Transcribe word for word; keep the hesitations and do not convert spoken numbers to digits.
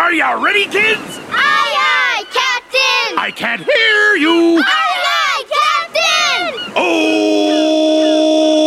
Are you ready, kids? Aye, aye, Captain! I can't hear you! Aye,